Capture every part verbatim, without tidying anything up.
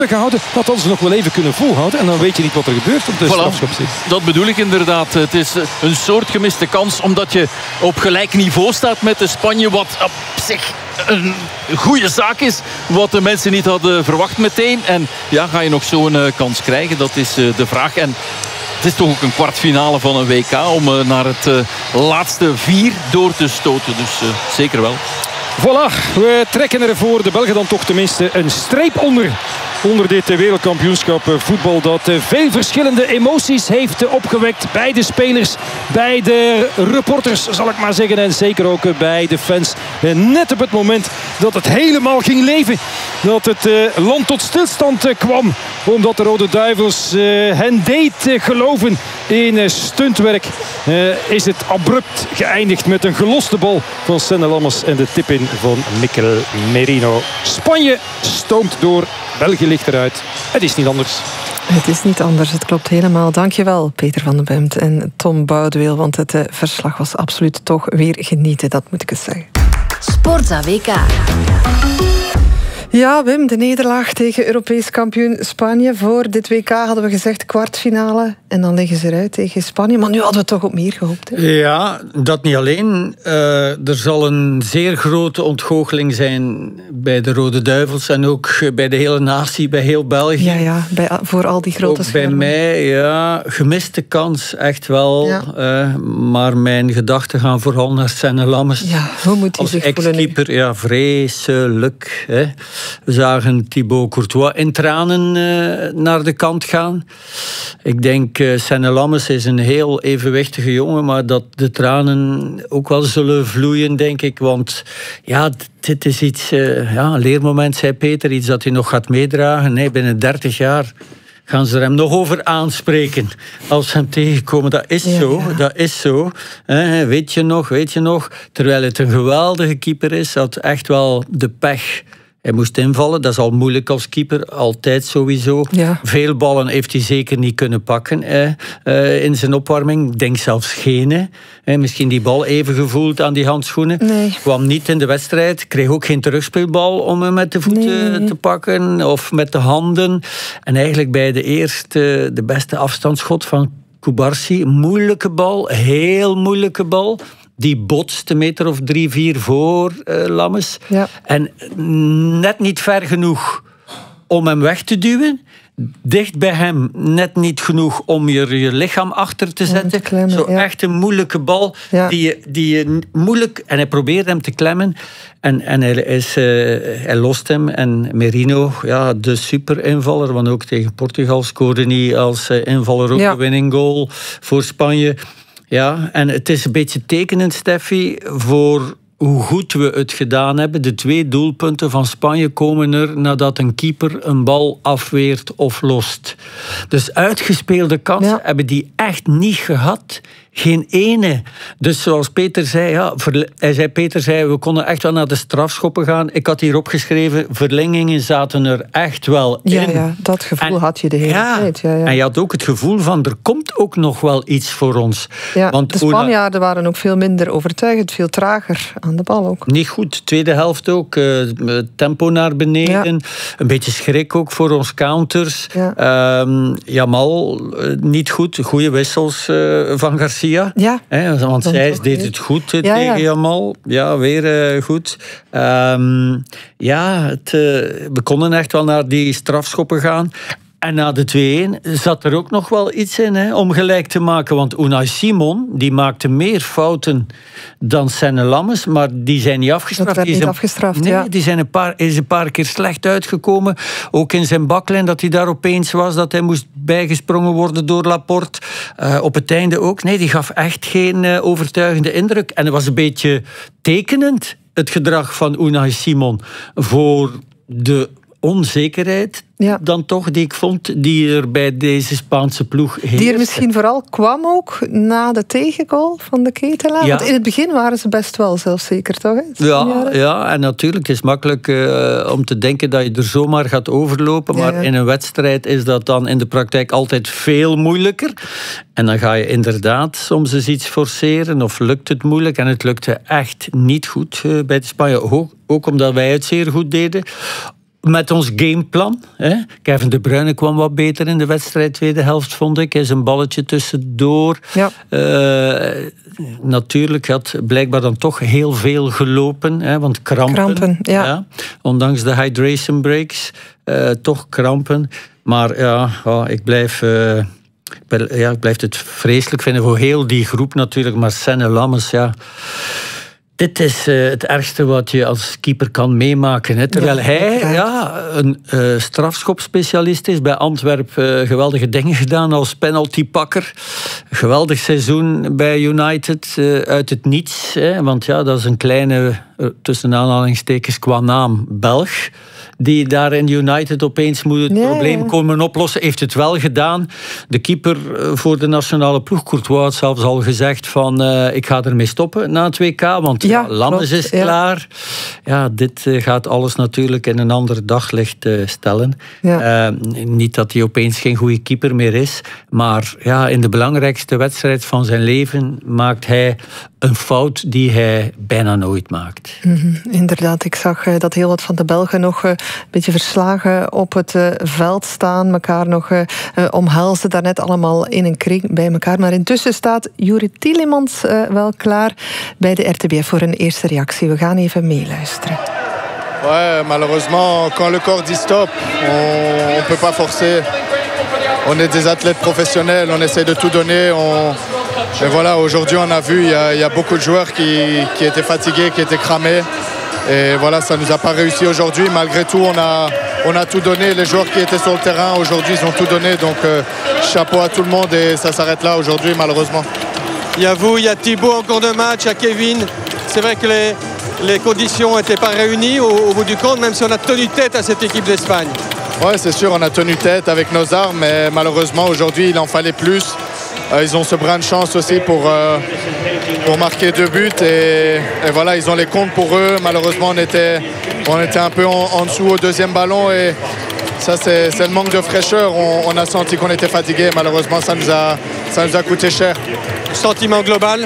gehouden, dat hadden ze nog wel even kunnen volhouden. En dan weet je niet wat er gebeurt op de voilà, strafschopzit. Dat bedoel ik inderdaad. Het is een soort gemiste kans, omdat je op gelijk niveau staat met de Spanje, wat op zich een goede zaak is, wat de mensen niet hadden verwacht meteen. En ja, ga je nog zo'n uh, kans krijgen? Dat is uh, de vraag. En het is toch ook een kwartfinale van een W K om uh, naar het uh, laatste vier door te stoten. Dus uh, zeker wel. Voilà, we trekken er voor de Belgen dan toch tenminste een streep onder. Onder dit wereldkampioenschap voetbal dat veel verschillende emoties heeft opgewekt bij de spelers, bij de reporters zal ik maar zeggen en zeker ook bij de fans. Net op het moment dat het helemaal ging leven, dat het land tot stilstand kwam, omdat de Rode Duivels hen deed geloven in stuntwerk, is het abrupt geëindigd met een geloste bal van Senne Lammers en de tip-in van Mikel Merino. Spanje stoomt door. België ligt eruit. Het is niet anders. Het is niet anders, het klopt helemaal. Dankjewel Peter van den Bemt en Tom Boudeweel, want het uh, verslag was absoluut toch weer genieten, dat moet ik eens zeggen. Sportza W K. Ja, Wim, de nederlaag tegen Europees kampioen Spanje. Voor dit W K hadden we gezegd kwartfinale. En dan liggen ze eruit tegen Spanje. Maar nu hadden we toch op meer gehoopt. Hè? Ja, dat niet alleen. Uh, er zal een zeer grote ontgoocheling zijn bij de Rode Duivels. En ook bij de hele natie, bij heel België. Ja, ja, bij, voor al die grote ook schermen. Bij mij, ja, gemiste kans, echt wel. Ja. Uh, maar mijn gedachten gaan vooral naar Senne Lammers. Ja, hoe moet hij als zich voelen nu? ex-keeper, ja, vreselijk. Hè. We zagen Thibaut Courtois in tranen uh, naar de kant gaan. Ik denk, uh, Senne Lammers is een heel evenwichtige jongen, maar dat de tranen ook wel zullen vloeien, denk ik. Want ja, dit is iets, uh, ja, een leermoment, zei Peter, iets dat hij nog gaat meedragen. Nee, binnen dertig jaar gaan ze er hem nog over aanspreken als ze hem tegenkomen. Dat is ja, zo, ja. dat is zo. He, weet je nog, weet je nog. Terwijl het een geweldige keeper is, had echt wel de pech. Hij moest invallen, dat is al moeilijk als keeper, altijd sowieso. Ja. Veel ballen heeft hij zeker niet kunnen pakken eh, uh, in zijn opwarming. Ik denk zelfs geen. Eh, misschien die bal even gevoeld aan die handschoenen. Nee. Kwam niet in de wedstrijd, kreeg ook geen terugspeelbal om hem met de voeten nee. te pakken of met de handen. En eigenlijk bij de eerste, de beste afstandsschot van Cubarsí, moeilijke bal, heel moeilijke bal. Die botst een meter of drie, vier voor uh, Lammers. Ja. En net niet ver genoeg om hem weg te duwen. Dicht bij hem, net niet genoeg om je, je lichaam achter te zetten. Te klemmen, Zo ja. echt een moeilijke bal. Ja. Die, je, die je moeilijk... En hij probeert hem te klemmen. En, en hij, is, uh, hij lost hem. En Merino, ja, de super invaller. Want ook tegen Portugal scoorde hij als uh, invaller ook ja. de winning goal voor Spanje. Ja, en het is een beetje tekenend, Steffi, voor hoe goed we het gedaan hebben. De twee doelpunten van Spanje komen er nadat een keeper een bal afweert of lost. Dus uitgespeelde kansen ja. hebben die echt niet gehad. Geen ene. Dus zoals Peter zei, ja, hij zei, Peter zei, we konden echt wel naar de strafschoppen gaan. Ik had hier opgeschreven, verlengingen zaten er echt wel in. Ja, ja dat gevoel en, had je de hele ja, tijd. Ja, ja. En je had ook het gevoel van, er komt ook nog wel iets voor ons. Ja, Want de Spanjaarden Una... waren ook veel minder overtuigend, veel trager aan de bal ook. Niet goed, tweede helft ook, uh, tempo naar beneden. Ja. Een beetje schrik ook voor ons counters. Ja. Um, Jamal, uh, niet goed, goede wissels uh, van Garcia. Ja, He, want zij deed het goed uh, ja, tegen ja. Jamal. Ja, weer uh, goed. Um, ja, het, uh, we konden echt wel naar die strafschoppen gaan. En na de twee-een zat er ook nog wel iets in hè, om gelijk te maken. Want Unai Simon die maakte meer fouten dan Senne Lammers, maar die zijn niet afgestraft. Dat werd die niet zijn, afgestraft, nee, ja. die zijn een paar, is een paar keer slecht uitgekomen. Ook in zijn baklijn, dat hij daar opeens was, dat hij moest bijgesprongen worden door Laporte. Uh, op het einde ook. Nee, die gaf echt geen uh, overtuigende indruk. En het was een beetje tekenend, het gedrag van Unai Simon, voor de onzekerheid ja. dan toch, die ik vond, die er bij deze Spaanse ploeg heerste. Die er misschien vooral kwam ook na de tegengoal van de Ketelaar. Ja. Want in het begin waren ze best wel zelfzeker, toch? Hè? Ja, ja, en natuurlijk, het is makkelijk uh, om te denken dat je er zomaar gaat overlopen, maar ja, ja. in een wedstrijd is dat dan in de praktijk altijd veel moeilijker. En dan ga je inderdaad soms eens iets forceren, of lukt het moeilijk, en het lukte echt niet goed uh, bij de Spanje. Ook, ook omdat wij het zeer goed deden. met ons gameplan. Hè. Kevin De Bruyne kwam wat beter in de wedstrijd, tweede helft, vond ik. Hij is een balletje tussendoor. Ja. Uh, natuurlijk had blijkbaar dan toch heel veel gelopen. Hè, want krampen. Krampen, ja. Ja, ondanks de hydration breaks. Uh, toch krampen. Maar ja, oh, ik blijf... Uh, ja, ik blijf het vreselijk vinden voor heel die groep natuurlijk. Maar Senne Lammers, ja... Dit is uh, het ergste wat je als keeper kan meemaken. Hè. Terwijl ja, hij ja, een uh, strafschopspecialist is. Bij Antwerpen uh, geweldige dingen gedaan als penaltypakker. Geweldig seizoen bij United uh, uit het niets. Hè. Want ja, dat is een kleine, uh, tussen aanhalingstekens qua naam, Belg. Die daar in United opeens moet het ja, probleem ja. komen oplossen. Heeft het wel gedaan. De keeper voor de nationale ploeg, Courtois, had zelfs al gezegd van uh, ik ga ermee stoppen na het W K. Want ja, ja, Lammers klopt, is ja. klaar. Ja, dit uh, gaat alles natuurlijk in een ander daglicht uh, stellen. Ja. Uh, niet dat hij opeens geen goede keeper meer is. Maar ja, in de belangrijkste wedstrijd van zijn leven maakt hij een fout die hij bijna nooit maakt. Mm-hmm, inderdaad, ik zag uh, dat heel wat van de Belgen nog uh, een beetje verslagen op het uh, veld staan. Mekaar nog uh, uh, omhelzen, daarnet allemaal in een kring bij elkaar. Maar intussen staat Youri Tielemans uh, wel klaar bij de R T B F voor een eerste reactie. We gaan even meeluisteren. Ouais, malheureusement, quand le corps dit stop, on ne peut pas forcer. On est des athlètes professionnels, on essaie de tout donner. On... Et voilà, aujourd'hui on a vu, il y a, y a beaucoup de joueurs qui, qui étaient fatigués, qui étaient cramés. Et voilà, ça ne nous a pas réussi aujourd'hui. Malgré tout, on a, on a tout donné. Les joueurs qui étaient sur le terrain, aujourd'hui, ils ont tout donné. Donc, euh, chapeau à tout le monde. Et ça s'arrête là aujourd'hui, malheureusement. Il y a vous, il y a Thibaut en cours de match, il y a Kevin. C'est vrai que les, les conditions n'étaient pas réunies au, au bout du compte, même si on a tenu tête à cette équipe d'Espagne. Ouais, c'est sûr, on a tenu tête avec nos armes. Mais malheureusement, aujourd'hui, il en fallait plus. Euh, ils ont ce brin de chance aussi pour, euh, pour marquer deux buts. Et, et voilà, ils ont les comptes pour eux. Malheureusement, on était, on était un peu en, en dessous au deuxième ballon. Et ça, c'est, c'est le manque de fraîcheur. On, on a senti qu'on était fatigué. Malheureusement, ça nous a, ça nous a coûté cher. Sentiment global?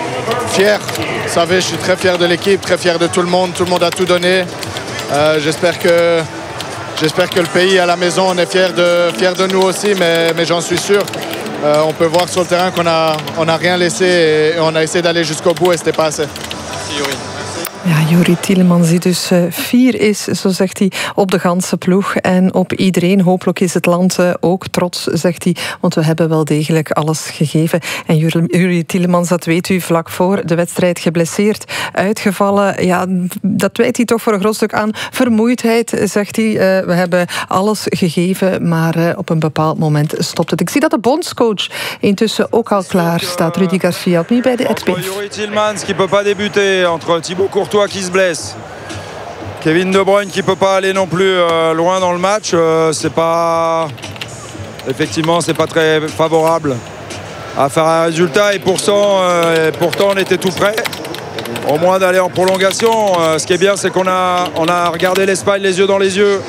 Fier. Vous savez, je suis très fier de l'équipe, très fier de tout le monde. Tout le monde a tout donné. Euh, j'espère que, j'espère que le pays à la maison, on est fier de, fier de nous aussi. Mais, mais j'en suis sûr. Euh, on peut voir sur le terrain qu'on a, on a rien laissé et on a essayé d'aller jusqu'au bout et c'était pas assez. Merci, Youri. Ja, Youri Tielemans die dus uh, fier is, zo zegt hij, op de ganse ploeg en op iedereen. Hopelijk is het land uh, ook trots, zegt hij, want we hebben wel degelijk alles gegeven. En Youri Tielemans, dat weet u, vlak voor de wedstrijd geblesseerd, uitgevallen. Ja, dat wijt hij toch voor een groot stuk aan vermoeidheid, zegt hij. Uh, we hebben alles gegeven, maar uh, op een bepaald moment stopt het. Ik zie dat de bondscoach intussen ook al klaar staat. Rudy Garcia, opnieuw bij de R T B F. Youri Tielemans qui peut pas débuter, entre Thibaut Courtois qui se blesse, Kevin De Bruyne qui peut pas aller non plus euh, loin dans le match, euh, c'est pas effectivement c'est pas très favorable à faire un résultat et pourtant, euh, et pourtant on était tout prêt au moins d'aller en prolongation. Euh, ce qui est bien, c'est qu'on a, on a regardé l'Espagne les yeux dans les yeux.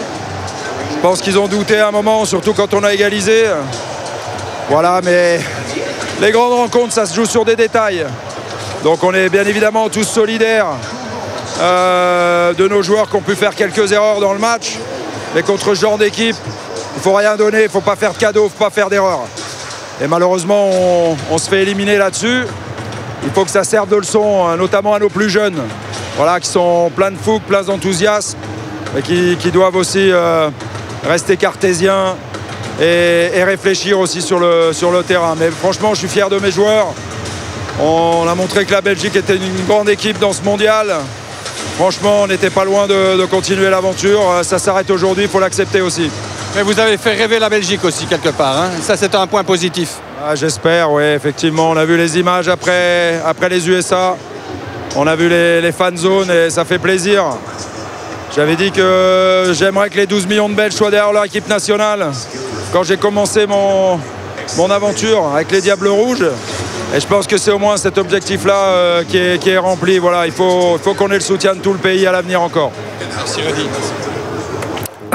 Je pense qu'ils ont douté à un moment, surtout quand on a égalisé. Voilà, mais les grandes rencontres, ça se joue sur des détails. Donc on est bien évidemment tous solidaires euh, de nos joueurs qui ont pu faire quelques erreurs dans le match. Mais contre ce genre d'équipe, il ne faut rien donner, il ne faut pas faire de cadeaux, il ne faut pas faire d'erreurs. Et malheureusement, on, on se fait éliminer là-dessus. Il faut que ça serve de leçon, notamment à nos plus jeunes, voilà, qui sont pleins de fougue, pleins d'enthousiasme, mais qui, qui doivent aussi euh, rester cartésiens et, et réfléchir aussi sur le, sur le terrain. Mais franchement, je suis fier de mes joueurs. On a montré que la Belgique était une grande équipe dans ce mondial. Franchement, on n'était pas loin de, de continuer l'aventure. Ça s'arrête aujourd'hui, il faut l'accepter aussi. Mais vous avez fait rêver la Belgique aussi quelque part, hein. Ça, c'est un point positif. Ah, j'espère, oui, effectivement. On a vu les images après, après les U S A. On a vu les, les fan zones et ça fait plaisir. J'avais dit que j'aimerais que les douze millions de Belges soient derrière leur équipe nationale. Quand j'ai commencé mon, mon aventure avec les Diables Rouges. Et je pense que c'est au moins cet objectif-là euh, qui, est, qui est rempli. Voilà, il faut, il faut qu'on ait le soutien de tout le pays à l'avenir encore. Merci, Rudy.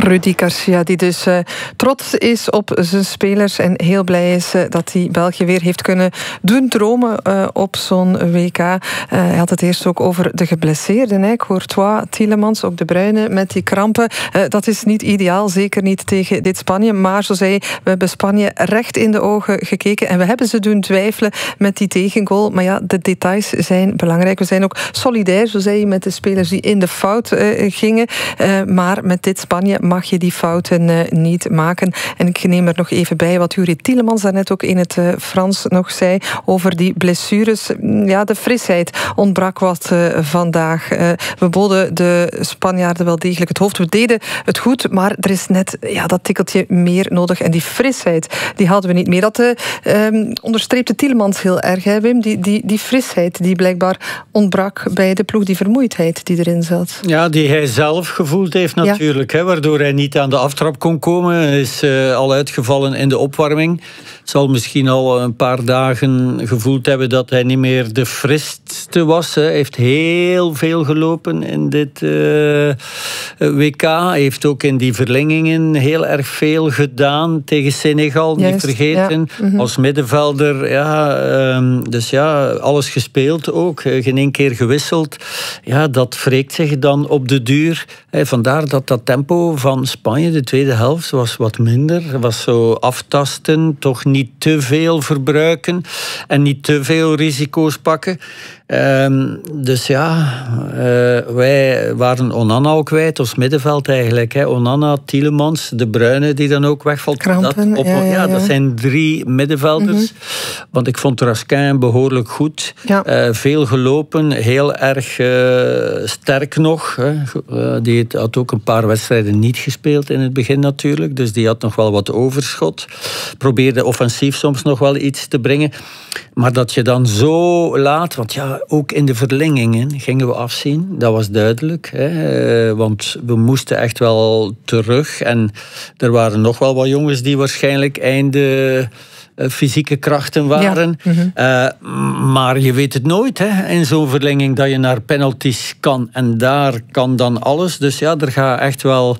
Rudy Garcia, die dus uh, trots is op zijn spelers en heel blij is uh, dat hij België weer heeft kunnen doen dromen uh, op zo'n W K. Uh, hij had het eerst ook over de geblesseerden. Hè. Courtois, Tielemans, ook De Bruyne met die krampen. Uh, dat is niet ideaal, zeker niet tegen dit Spanje. Maar zo zei hij, we hebben Spanje recht in de ogen gekeken en we hebben ze doen twijfelen met die tegengoal. Maar ja, de details zijn belangrijk. We zijn ook solidair, zo zei hij, met de spelers die in de fout uh, gingen. Uh, maar met dit Spanje mag je die fouten uh, niet maken. En ik neem er nog even bij wat Juri Tielemans daarnet ook in het uh, Frans nog zei over die blessures. Ja, de frisheid ontbrak wat uh, vandaag. Uh, we boden de Spanjaarden wel degelijk het hoofd. We deden het goed, maar er is net ja, dat tikkeltje meer nodig. En die frisheid, die hadden we niet meer. Dat uh, um, onderstreepte Tielemans heel erg, hè, Wim. Die, die, die frisheid die blijkbaar ontbrak bij de ploeg. Die vermoeidheid die erin zat. Ja, die hij zelf gevoeld heeft natuurlijk. Ja. Hè, waardoor hij niet aan de aftrap kon komen. Hij is uh, al uitgevallen in de opwarming. Zal misschien al een paar dagen gevoeld hebben dat hij niet meer de frisste was. Hij heeft heel veel gelopen in dit uh, W K. Hij heeft ook in die verlengingen heel erg veel gedaan tegen Senegal. Juist, niet vergeten. Ja. Mm-hmm. Als middenvelder. Ja, um, dus ja, alles gespeeld ook. Geen één keer gewisseld. Ja, dat wreekt zich dan op de duur. Hey, vandaar dat dat tempo van Spanje, de tweede helft, was wat minder. Was zo aftasten, toch niet te veel verbruiken en niet te veel risico's pakken. Um, dus ja, uh, wij waren Onana al kwijt, ons middenveld eigenlijk. Hè. Onana, Tielemans, De Bruyne die dan ook wegvalt. Krampen, dat, op, ja, ja, ja. ja, dat zijn drie middenvelders. Mm-hmm. Want ik vond Raskin behoorlijk goed. Ja. Uh, veel gelopen, heel erg uh, sterk nog. Hè. Uh, die had ook een paar wedstrijden niet gespeeld in het begin natuurlijk. Dus die had nog wel wat overschot. Probeerde offensief soms nog wel iets te brengen. Maar dat je dan zo laat, want ja, ook in de verlengingen gingen we afzien. Dat was duidelijk. Hè? Want we moesten echt wel terug. En er waren nog wel wat jongens die waarschijnlijk einde fysieke krachten waren. Ja. Mm-hmm. Uh, maar je weet het nooit, hè, in zo'n verlenging, dat je naar penalties kan. En daar kan dan alles. Dus ja, er gaat echt wel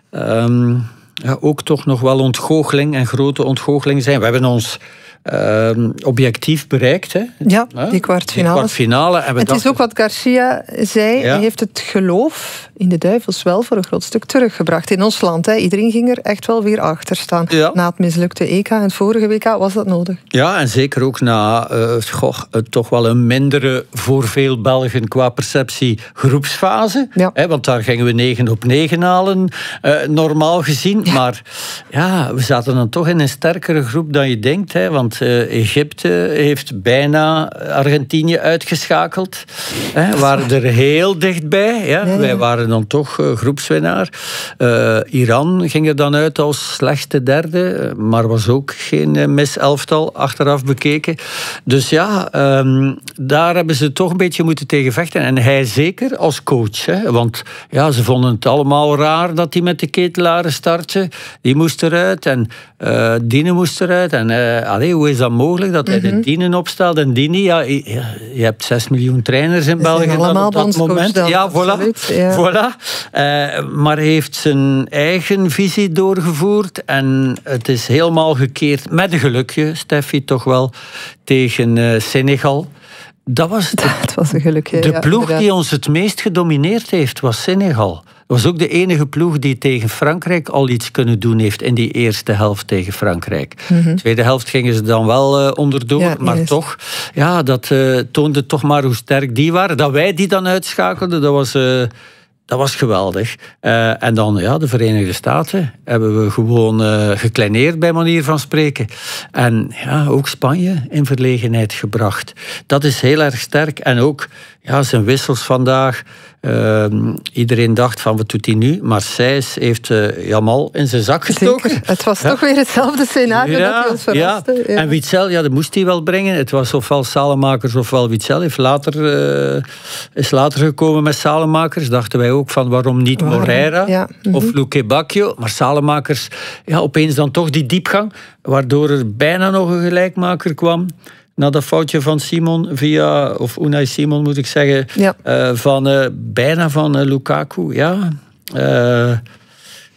Um, ja, ook toch nog wel ontgoocheling en grote ontgoocheling zijn. We hebben ons Uh, objectief bereikt. Hè? Ja, die kwartfinale. kwartfinale en we het dachten... is ook wat Garcia zei. Ja. Hij heeft het geloof in de duivels wel voor een groot stuk teruggebracht in ons land. Hè. Iedereen ging er echt wel weer achter staan. Ja. Na het mislukte E K en het vorige W K was dat nodig. Ja, en zeker ook na uh, goh, uh, toch wel een mindere voor veel Belgen qua perceptie groepsfase. Ja. Hè, want daar gingen we negen op negen halen, uh, normaal gezien. Ja. Maar ja, we zaten dan toch in een sterkere groep dan je denkt. Hè, want Uh, Egypte heeft bijna Argentinië uitgeschakeld. Hè, waren er heel dichtbij. Ja. Ja, ja. Wij waren dan toch uh, groepswinnaar. Uh, Iran ging er dan uit als slechte derde, maar was ook geen uh, mis-elftal achteraf bekeken. Dus ja, um, daar hebben ze toch een beetje moeten tegen vechten. En hij zeker als coach. Hè, want ja, ze vonden het allemaal raar dat hij met de ketelaren startte. Die moest eruit en uh, Diene moest eruit. En uh, allee, hoe is dat mogelijk dat hij mm-hmm. de Dienen opstelt en die niet? Ja, je, je hebt zes miljoen trainers in België op dat moment. Dan, ja, voilà. Ja. voilà. Uh, maar hij heeft zijn eigen visie doorgevoerd en het is helemaal gekeerd met een gelukje, Steffi, toch wel, tegen uh, Senegal. Dat was de, dat was een gelukje. De ja, ploeg inderdaad. Die ons het meest gedomineerd heeft, was Senegal. Dat was ook de enige ploeg die tegen Frankrijk al iets kunnen doen heeft in die eerste helft tegen Frankrijk. Mm-hmm. Tweede helft gingen ze dan wel uh, onderdoor, ja, maar toch, ja, dat uh, toonde toch maar hoe sterk die waren. Dat wij die dan uitschakelden, dat was... Uh, Dat was geweldig. Uh, en dan ja, de Verenigde Staten hebben we gewoon uh, gekleineerd bij manier van spreken. En ja, ook Spanje in verlegenheid gebracht. Dat is heel erg sterk. En ook ja, zijn wissels vandaag. Uh, iedereen dacht van, wat doet hij nu? Maar Sijs heeft uh, Jamal in zijn zak gestoken. Zeker. Het was ja. toch weer hetzelfde scenario ja, dat hij ons verraste. Ja. Ja. En Witsel, ja, dat moest hij wel brengen. Het was ofwel Salemakers ofwel Witsel. Heeft later, uh, is later gekomen met Salemakers. Dachten wij ook van, waarom niet waarom? Moreira ja. mm-hmm. of Luque Bacchio. Maar Salemakers, ja, opeens dan toch die diepgang. Waardoor er bijna nog een gelijkmaker kwam. Na dat foutje van Simon via, of Unai Simon moet ik zeggen, ja. uh, van, uh, bijna van uh, Lukaku. Ja, uh,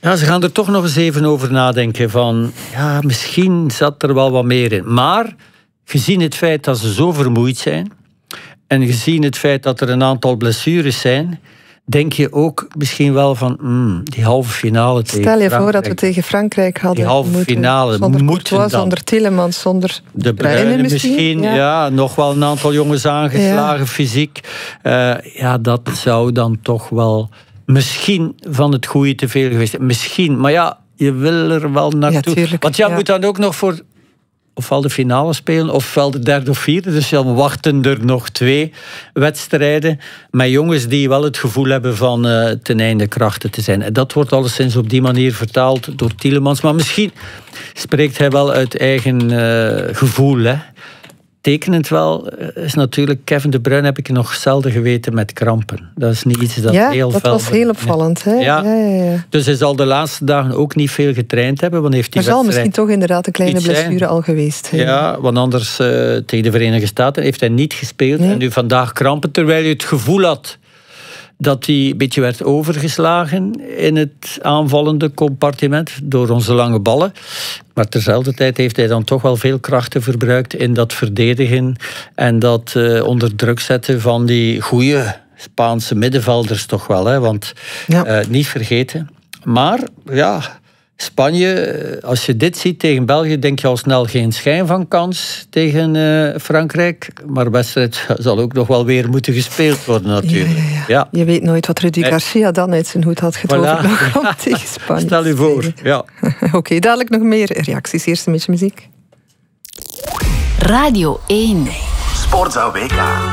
Ja, ze gaan er toch nog eens even over nadenken van... Ja, misschien zat er wel wat meer in. Maar, gezien het feit dat ze zo vermoeid zijn... en gezien het feit dat er een aantal blessures zijn... denk je ook misschien wel van... Mm, die halve finale tegen Stel je Frankrijk. voor dat we tegen Frankrijk hadden. Die halve moeten, finale zonder moeten Courtois, dan. zonder Tielemans, zonder De Bruyne misschien. misschien ja. ja, nog wel een aantal jongens aangeslagen, ja. fysiek. Uh, ja, dat zou dan toch wel... Misschien van het goede te veel geweest. Misschien, maar ja, je wil er wel naartoe. Ja, tuurlijk, Want je ja. moet dan ook nog voor... ofwel de finale spelen, ofwel de derde of vierde. Dus dan wachten er nog twee wedstrijden met jongens die wel het gevoel hebben van uh, ten einde krachten te zijn. En dat wordt alleszins op die manier vertaald door Tielemans. Maar misschien spreekt hij wel uit eigen uh, gevoel, hè. Tekenend wel is natuurlijk Kevin De Bruyne heb ik nog zelden geweten met krampen. Dat is niet iets dat ja, heel dat fel... was heel opvallend. Hè? Ja. Ja, ja, ja. Dus hij zal de laatste dagen ook niet veel getraind hebben. Want heeft die er zal wedstrijd... misschien toch inderdaad een kleine iets blessure zijn. al geweest zijn. Ja, want anders uh, tegen de Verenigde Staten heeft hij niet gespeeld. Nee. En nu vandaag krampen, terwijl je het gevoel had dat hij een beetje werd overgeslagen in het aanvallende compartiment door onze lange ballen. Maar terzelfde tijd heeft hij dan toch wel veel krachten verbruikt in dat verdedigen en dat uh, onder druk zetten van die goede Spaanse middenvelders toch wel. Hè? Want ja. uh, niet vergeten. Maar ja... Spanje, als je dit ziet tegen België, denk je al snel geen schijn van kans tegen uh, Frankrijk. Maar de wedstrijd zal ook nog wel weer moeten gespeeld worden natuurlijk. Ja, ja, ja. Ja. Je weet nooit wat Rudy Garcia dan uit zijn hoed had getrokken voilà. nog om tegen Spanje. Stel je voor, ja. Oké, okay, dadelijk nog meer reacties. Eerst een beetje muziek. Radio één. Sportzaal W K.